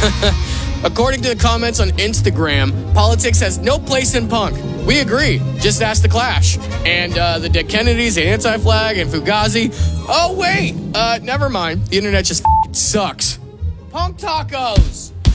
According to the comments on Instagram, politics has no place in punk. We agree. Just ask The Clash. And the Dead Kennedys, the Anti-Flag, and Fugazi. Oh, wait. Never mind. The internet just sucks. Punk tacos.